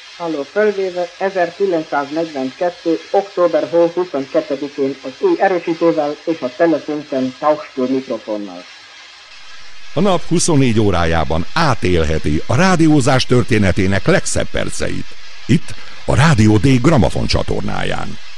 Halló, fölvéve 1942. október 22-én az új erősítővel és a telefonken Tauschstür mikrofonnal. A nap 24 órájában átélheti a rádiózás történetének legszebb perceit. Itt a Rádió D Gramafon csatornáján.